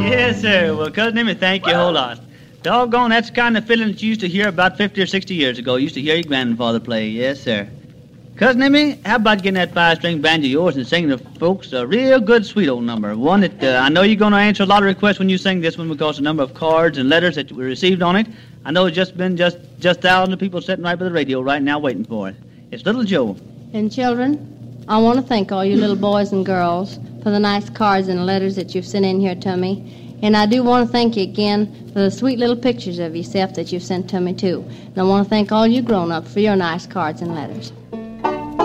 Yes, sir. Well, Cousin Emmy, thank you a whole lot. Doggone, that's the kind of feeling that you used to hear about 50 or 60 years ago. You used to hear your grandfather play. Yes, sir. Cousin Emmy, how about getting that five-string banjo of yours and singing to folks a real good, sweet old number? One that I know you're going to answer a lot of requests when you sing this one because the number of cards and letters that we received on it. I know it's just been just thousands of people sitting right by the radio right now waiting for it. It's Little Joe. And children, I want to thank all you little boys and girls for the nice cards and letters that you've sent in here to me. And I do want to thank you again for the sweet little pictures of yourself that you've sent to me, too. And I want to thank all you grown-ups for your nice cards and letters.